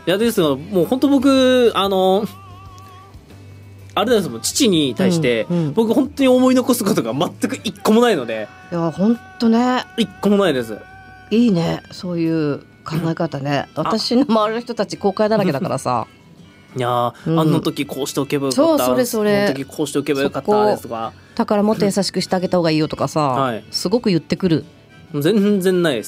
いやですがもう本当僕あれですもん、父に対して、僕本当に思い残すことが全く一個もないので。 いや本当ね、 一個もないです。 いいね、そういう考え方ね。私の周りの人たち後悔だらけだからさいや、あの時こうしておけばよかった、 それあの時こうしておけばよかったですが、 だからもっと優しくしてあげた方がいいよとかさ、はい、すごく言ってくる。 全然ないです。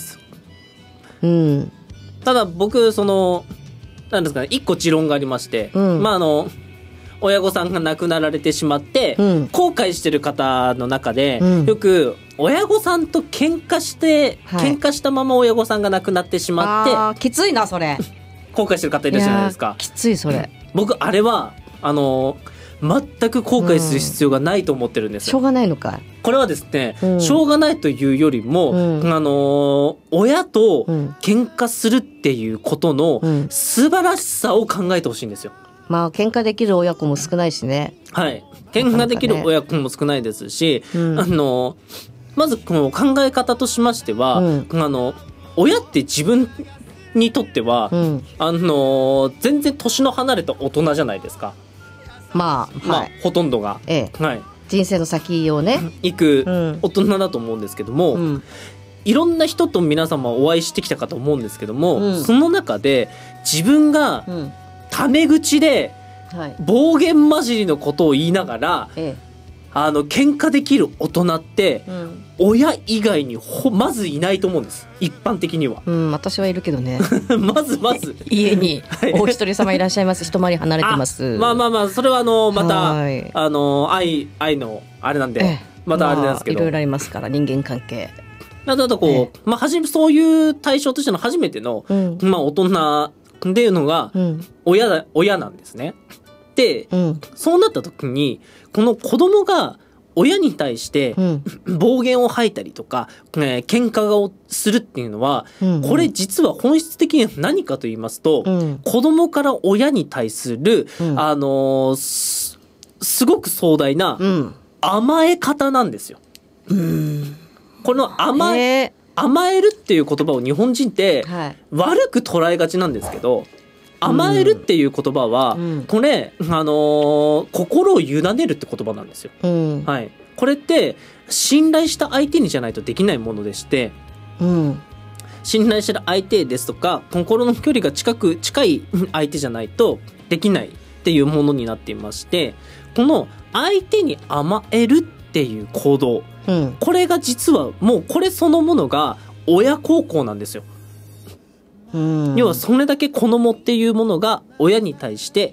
ただ僕なんですかね、一個持論がありまして、親御さんが亡くなられてしまって、後悔してる方の中で、よく親御さんと喧嘩したまま親御さんが亡くなってしまって、 きついなそれ後悔してる方いるじゃないですか。 きついそれ。 僕あれは全く後悔する必要がないと思ってるんですよ。 しょうがないのかい。 これはですね、しょうがないというよりも、親と喧嘩するっていうことの素晴らしさを考えてほしいんですよ。 まあ喧嘩できる親子も少ないしね。 はい、喧嘩できる親子も少ないですし、まずこの考え方としましては、親って自分にとっては、全然年の離れた大人じゃないですか。まあほとんどが、はい、 人生の先をね行く大人だと思うんですけども、いろんな人と皆様お会いしてきたかと思うんですけども、その中で自分がタメ口で暴言混じりのことを言いながら、喧嘩できる大人って、親以外にまずいないと思うんです、一般的には。 私はいるけどねまず家にお一人様いらっしゃいます。一回り離れてます。 まあそれはまた愛のあれなんで、またあれなんですけど、 いろいろありますから人間関係。 だこう、そういう対象としての初めての、大人っていうのが親なんですね。で、そうなった時にこの子供が親に対して暴言を吐いたりとか、喧嘩をするっていうのは、これ実は本質的には何かと言いますと、子供から親に対する、すごく壮大な甘え方なんですよ。この甘えるっていう言葉を日本人って悪く捉えがちなんですけど、甘えるっていう言葉は、これ、心を委ねるって言葉なんですよ。はい、これって信頼した相手にじゃないとできないものでして、信頼してる相手ですとか心の距離が近い相手じゃないとできないっていうものになっていまして、この相手に甘えるっていう行動、これが実はもうこれそのものが親孝行なんですよ。要はそれだけ子供っていうものが親に対して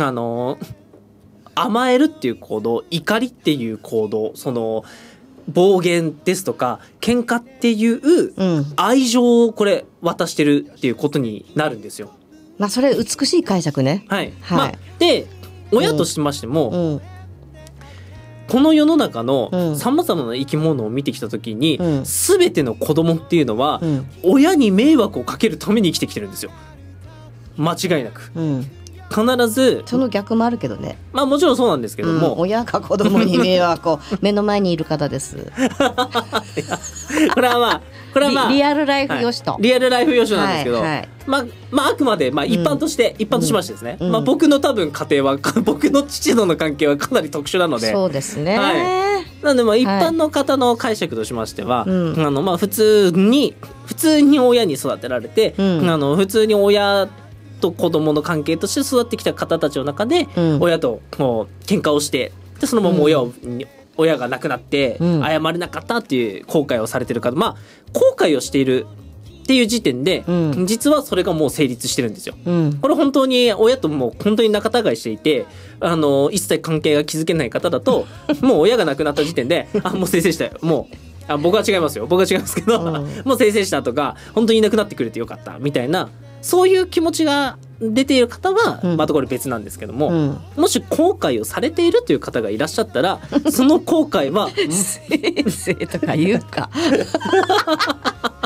甘えるっていう行動、怒りっていう行動、暴言ですとか喧嘩っていう愛情をこれ渡してるっていうことになるんですよ。 それ美しい解釈ね。 で親としましても、この世の中のさまざまな生き物を見てきた時に、全ての子供っていうのは、親に迷惑をかけるために生きてきてるんですよ、間違いなく。必ずその逆もあるけどね。 もちろんそうなんですけども、 親が子供に迷惑を目の前にいる方ですこれはリアルライフよしと、 リアルライフよしなんですけど、あくまで一般としましてですね、僕の多分家庭は僕の父との関係はかなり特殊なので、 そうですね、 なので一般の方の解釈としましては、普通に親に育てられて、普通に親と子供の関係として育ってきた方たちの中で、親と喧嘩をして、でそのまま親が亡くなって謝れなかったっていう後悔をされてる方、後悔をしているっていう時点で、実はそれがもう成立してるんですよ。これ本当に親ともう本当に仲違いしていて、一切関係が築けない方だともう親が亡くなった時点でもう先生したよ、もう僕は違いますけど、もう先生したとか本当にいなくなってくれてよかったみたいな、そういう気持ちが出ている方はまたこれ別なんですけども、もし後悔をされているという方がいらっしゃったら、その後悔は先生とか言うか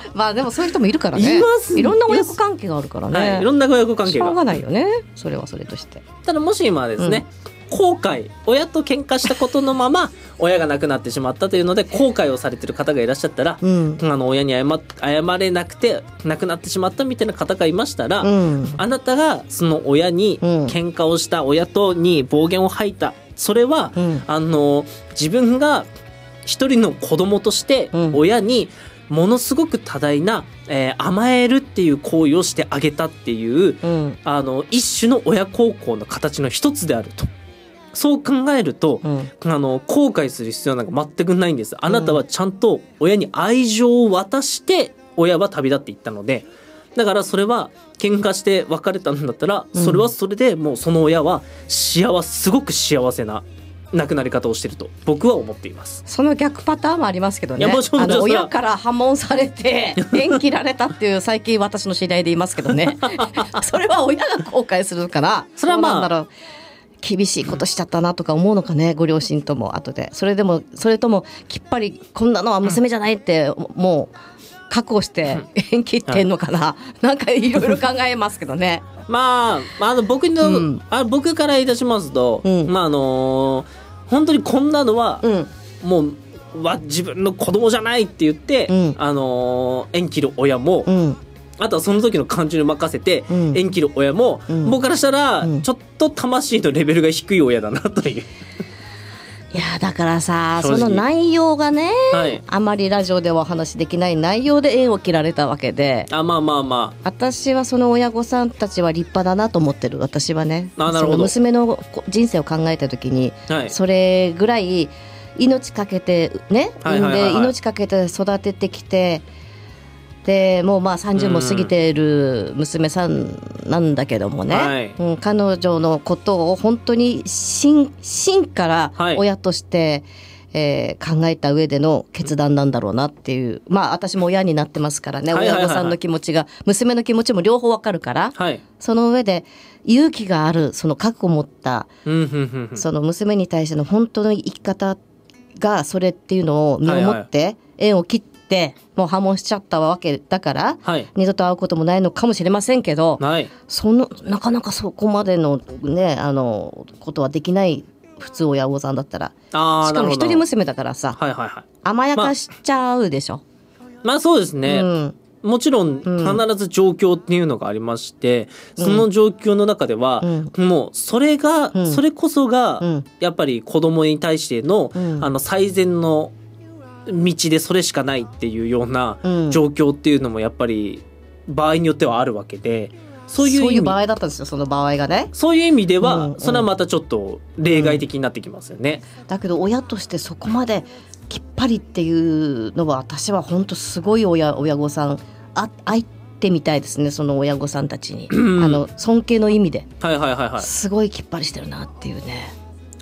まあでもそういう人もいるからね。 いますいろんな親子関係があるからね。 はい、いろんな親子関係が。 しょうがないよね。それはそれとして。 ただもし今ですね、後悔、親と喧嘩したことのまま親が亡くなってしまったというので後悔をされてる方がいらっしゃったら、親に謝れなくて亡くなってしまったみたいな方がいましたら、あなたがその親に喧嘩をした親とに暴言を吐いた、それは、自分が一人の子供として親にものすごく多大な、甘えるっていう行為をしてあげたっていう、一種の親孝行の形の一つであると。そう考えると、後悔する必要なんか全くないんです。あなたはちゃんと親に愛情を渡して親は旅立っていったので、だからそれは喧嘩して別れたんだったら、それはそれでもうその親はすごく幸せな亡くなり方をしていると僕は思っています。 その逆パターンもありますけどね。親から破門されて縁切られたっていう最近私の知り合いでいますけどねそれは親が後悔するから、それはまあ厳しいことしちゃったなとか思うのかね、ご両親とも後で。それともきっぱりこんなのは娘じゃないってもう覚悟して縁切ってんのかな、なんかいろいろ考えますけどねまあ僕から言い出しますと、本当にこんなのは、もう自分の子供じゃないって言って、縁切る親も、あとはその時の感情に任せて縁切る親も、僕からしたらちょっと魂のレベルが低い親だなという。 いやだからさ、その内容がね、あまりラジオではお話できない内容で縁を切られたわけで、私はその親御さんたちは立派だなと思ってる。私はね、その娘の人生を考えた時に、それぐらい命かけてね、産んで命かけて育ててきて、でもう30も過ぎている娘さんなんだけどもね、彼女のことを本当に真から親として、考えた上での決断なんだろうなっていう。私も親になってますからね、親御さんの気持ちが娘の気持ちも両方わかるから、その上で勇気がある、その覚悟を持ったその娘に対しての本当の生き方がそれっていうのを身をもって縁を切ってもう破門しちゃったわけだから、二度と会うこともないのかもしれませんけど、なかなかそこまでのねことはできない普通親御さんだったら。しかも一人娘だからさ、甘やかしちゃうでしょ。 そうですね、もちろん必ず状況っていうのがありまして、その状況の中では、もうそれこそがやっぱり子供に対しての、最善の道でそれしかないっていうような状況っていうのもやっぱり場合によってはあるわけで、そういう場合だったんですよ、その場合がね。 そういう意味では、それはまたちょっと例外的になってきますよね。 だけど親としてそこまできっぱりっていうのは、私は本当すごい親御さん会ってみたいですね、その親御さんたちに尊敬の意味で、すごいきっぱりしてるなっていうね。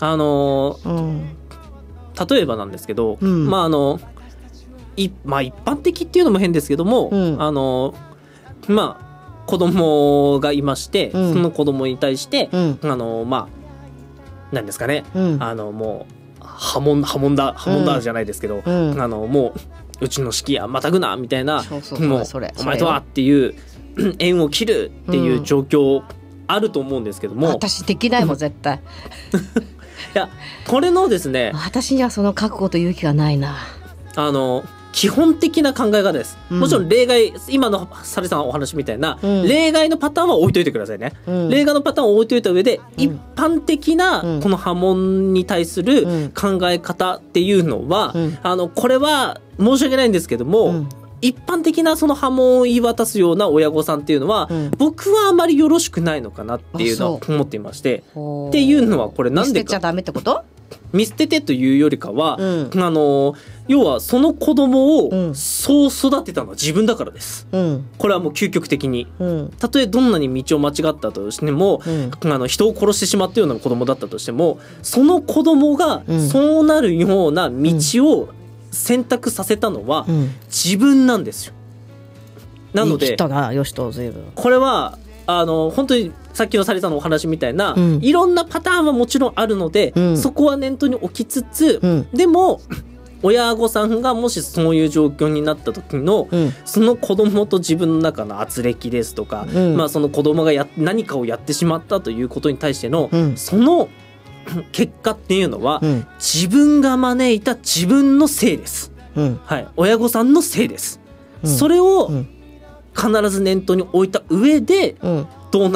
例えばなんですけど、一般的っていうのも変ですけども、子供がいまして、その子供に対して、なんですかね、もう破門だじゃないですけど、もううちの式やまたぐなみたいな、もうお前とはっていう縁を切るっていう状況あると思うんですけども、 私できないもん絶対いやこれのですね、 私にはその覚悟と勇気がないな。 基本的な考え方です、もちろん例外、今のサリさんお話みたいな、例外のパターンは置いといてくださいね、例外のパターンを置いといた上で、一般的なこの破門に対する考え方っていうのは、これは申し訳ないんですけども、一般的なその破門を言い渡すような親御さんっていうのは、僕はあまりよろしくないのかなっていうのは思っていまして、っていうのはこれなんでか、 見捨てちゃダメってこと？ 見捨ててというよりかは、要はその子供をそう育てたのは自分だからです、これはもう究極的に、たとえどんなに道を間違ったとしても、人を殺してしまったような子供だったとしても、その子供がそうなるような道を選択させたのは自分なんですよ。なのでこれは本当にさっきのサリさんのお話みたいな、いろんなパターンはもちろんあるので、そこは念頭に置きつつ、でも親御さんがもしそういう状況になった時の、その子供と自分の中の圧力ですとか、その子供が何かをやってしまったということに対しての、その結果っていうのは、自分が招いた自分のせいです、はい、親御さんのせいです、それを必ず念頭に置いた上で、